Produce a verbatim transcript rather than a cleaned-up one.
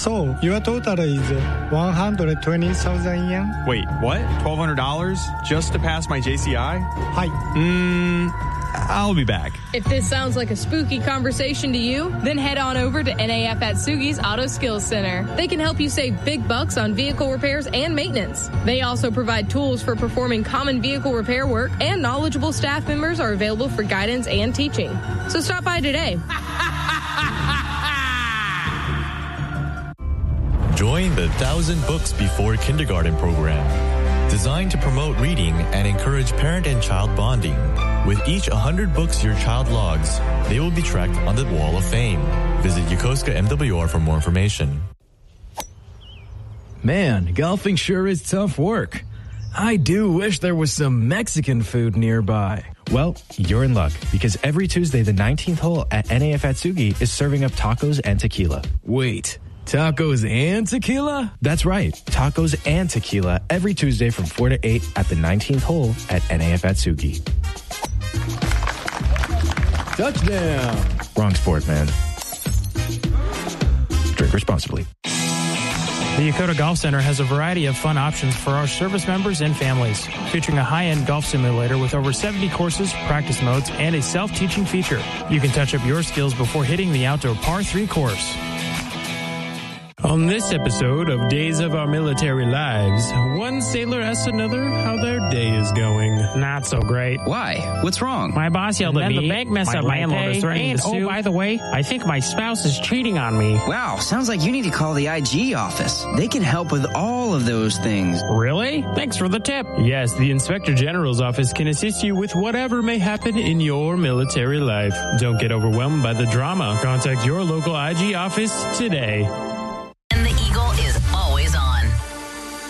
So, your total is one hundred twenty thousand yen? Wait, what? twelve hundred dollars just to pass my J C I? Hi. Mmm, I'll be back. If this sounds like a spooky conversation to you, then head on over to N A F Atsugi's Auto Skills Center. They can help you save big bucks on vehicle repairs and maintenance. They also provide tools for performing common vehicle repair work, and knowledgeable staff members are available for guidance and teaching. So stop by today. Join the Thousand Books Before Kindergarten program, designed to promote reading and encourage parent and child bonding. With each one hundred books your child logs, they will be tracked on the Wall of Fame. Visit Yokosuka M W R for more information. Man, golfing sure is tough work. I do wish there was some Mexican food nearby. Well, you're in luck, because every Tuesday the nineteenth hole at N A F Atsugi is serving up tacos and tequila. Wait, tacos and tequila? That's right, tacos and tequila every Tuesday from four to eight at the nineteenth hole at N A F Atsugi. Touchdown! Wrong sport, man. Drink responsibly. The Yokota Golf Center has a variety of fun options for our service members and families, featuring a high-end golf simulator with over seventy courses, practice modes, and a self-teaching feature. You can touch up your skills before hitting the outdoor par three course. On this episode of Days of Our Military Lives, one sailor asks another how their day is going. Not so great. Why? What's wrong? My boss yelled at And me. the bank messed my up my landlord is pay, threatening and, to sue. oh, by the way, I think my spouse is cheating on me. Wow, sounds like you need to call the I G office. They can help with all of those things. Really? Thanks for the tip. Yes, the Inspector General's office can assist you with whatever may happen in your military life. Don't get overwhelmed by the drama. Contact your local I G office today.